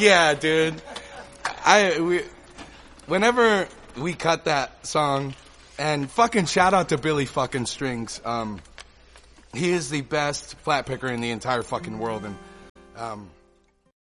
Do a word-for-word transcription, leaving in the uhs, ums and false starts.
yeah, dude. I we whenever we cut that song, and fucking shout out to Billy fucking Strings. Um, he is the best flat picker in the entire fucking world, and um,